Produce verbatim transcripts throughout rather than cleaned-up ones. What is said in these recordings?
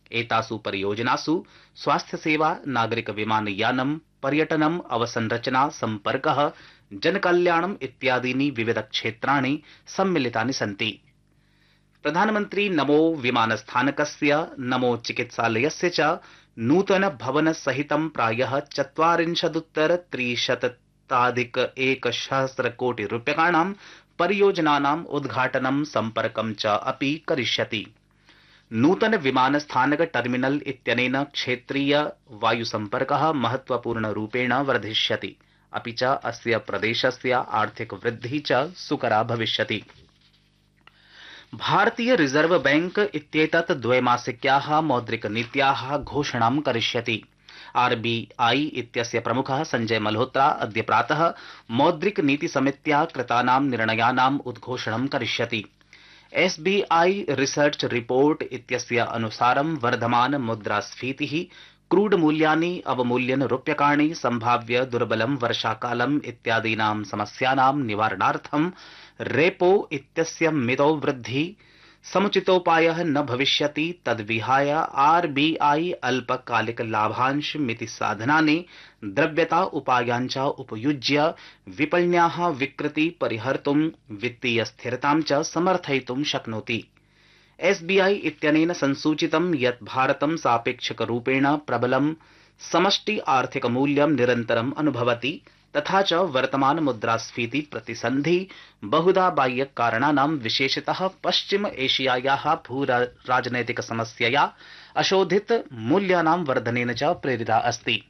एतासु परियोजनासु स्वास्थ्यसेवा, नागरिक विमानयानं, पर्यटनम्, अवसंरचना, सम्पर्कः, जनकल्याणम् इत्यादीनि विविध क्षेत्राणि सम्मिलितानि सन्ति। प्रधानमन्त्री नमो विमानस्थानकस्य, नमो चिकित्सालयस्य च नूतन भवन सहितं प्रायः चत्वारिंशदुत्तर त्रिशताधिक एकसहस्र कोटि रूप्यकाणां परियोजनानाम् उद्घाटनं, सम्पर्कं च अपि करिष्यति। नूतन विमानस्थानक टर्मिनल इत्यनेन क्षेत्रीय वायुसम्पर्कः महत्वपूर्णरूपेण वर्धिष्यति, अपि च अस्य प्रदेशस्य आर्थिक वृद्धिः च सुकरा भविष्यति। भारतीय रिजर्व बैंक इत्येतत् द्वैमासिक्याः मौद्रिकनीत्याः घोषणां करिष्यति। आरबीआई इत्यस्य प्रमुखः संजय मल्होत्रा अद्य प्रातः मौद्रिकनीतिसमित्या कृतानां निर्णयानाम् उद्घोषणं करिष्यति। एसबीआई रिसर्च रिपोर्ट इत्यस्य अनुसारं वर्धमान मुद्रास्फीतिः, क्रूड मूल्यानि अवमूल्यन रूप्यकाणि, सम्भाव्य दुर्बलं वर्षाकालम् इत्यादीनां समस्यानां निवारणार्थं रेपो इत्यस्य मितौ वृद्धि समुचितोपायः न भविष्यति। तद्विहाय आरबीआई अल्पकालिक लाभांश मिति साधनानि द्रव्यता उपायाञ्च उपयुज्य विपण्याः विकृति परिहर्तुं वित्तीय स्थिरतां च समर्थयितुं शक्नोति। एसबीआई इत्यनेन संसूचितं यत् भारतं सापेक्षिकरूपेण प्रबलं समष्टि आर्थिक मूल्यं निरन्तरम् अनुभवति, तथा च वर्तमान मुद्रास्फीति प्रतिसन्धि बहुधा बाह्य कारणानां, विशेषतः पश्चिम एशियायाः भू राजनैतिक समस्यया अशोधित मूल्यानां वर्धनेन च प्रेरिता अस्ति।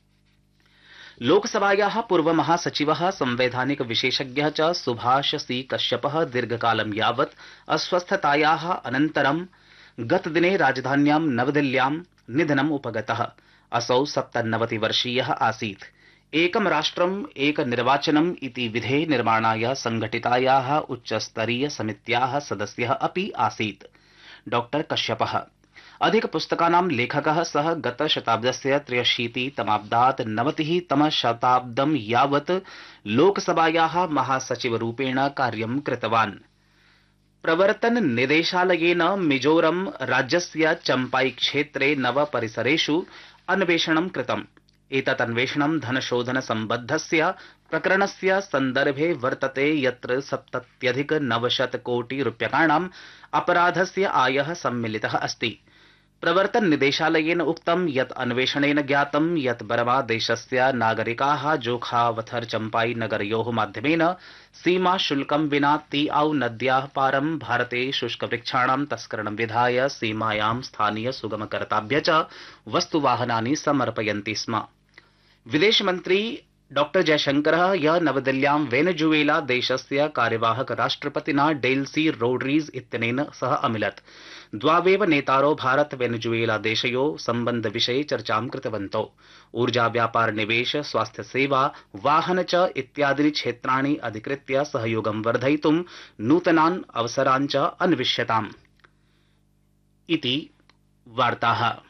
लोकसभायाः पूर्व महासचिवः, संवैधानिक विशेषज्ञः च सुभाष सी कश्यपः दीर्घकालं यावत् अस्वस्थतायाः अनन्तरं गतदिने राजधान्यां नवदिल्ल्यां निधनम् उपगतः। असौ सप्तनवति वर्षीयः आसीत्। एकं राष्ट्रम् एक निर्वाचनम् इति विधेः निर्माणाय संघटितायाः उच्चस्तरीय समित्याः सदस्यः अपि आसीत्। डॉक्टर कश्यपः अधिक पुस्तकानां लेखकः। सः गतशताब्दस्य त्र्यशीतितमाब्दात् नवतिः तमशताब्दं यावत् लोकसभायाः महासचिवरूपेण कार्यं कृतवान्। प्रवर्तन निदेशालयेन मिजोरम राज्यस्य चम्पाई क्षेत्रे नव परिसरेषु अन्वेषणं कृतम्। एतत् अन्वेषणं धनशोधन सम्बद्धस्य प्रकरणस्य सन्दर्भे वर्तते, यत्र सप्तत्यधिक नवशत कोटि रूप्यकाणाम् अपराधस्य आयः सम्मिलितः अस्ति। प्रवर्तन निदेशालयेन उक्तं यत् अन्वेषणेन ज्ञातं यत् बर्मा देशस्य नागरिकाः जोखावथर चम्पाई नगरयोः माध्यमेन सीमा शुल्कं विना तीआउ नद्याः पारं भारते शुष्कवृक्षाणां तस्करणं विधाय सीमायां स्थानीय सुगमकर्ताभ्य च वस्तुवाहनानि समर्पयन्ति स्म। विदेशमन्त्री डॉक्टर जयशंकरः ह्यः नवदिल्ल्यां वेनेजुएला देशस्य कार्यवाहक राष्ट्रपतिना डेल्सी रोड्रीज इत्यनेन सह अमिलत्। द्वावेव नेतारो भारत वेनेजुएला देशयोः सम्बन्धविषये चर्चां कृतवन्तौ। ऊर्जा, व्यापार, निवेश, स्वास्थ्य सेवा, वाहन च इत्यादीनि क्षेत्राणि अधिकृत्य सहयोगं वर्धयितुं नूतनान् अवसरान् च अन्विष्यताम् इति वार्ताः।